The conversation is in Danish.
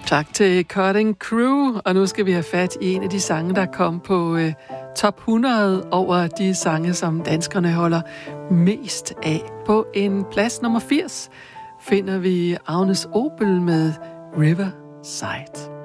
Tak til Cutting Crew, og nu skal vi have fat i en af de sange, der kom på top 100 over de sange, som danskerne holder mest af. På en plads nummer 80 finder vi Agnes Obel med Riverside.